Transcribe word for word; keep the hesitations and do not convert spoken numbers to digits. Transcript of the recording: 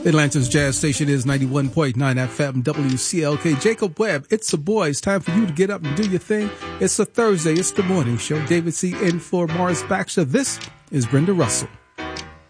Atlanta's Jazz Station is ninety-one point nine F M W C L K. Jacob Webb, it's a boy. It's time for you to get up and do your thing. It's a Thursday. It's the morning show. David C. in for Morris Baxter. This is Brenda Russell.